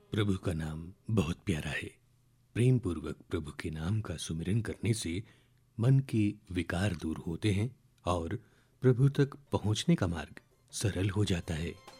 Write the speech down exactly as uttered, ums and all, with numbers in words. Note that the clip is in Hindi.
प्रभु का नाम बहुत प्यारा है। प्रेम पूर्वक प्रभु के नाम का सुमिरन करने से मन के विकार दूर होते हैं और प्रभु तक पहुंचने का मार्ग सरल हो जाता है।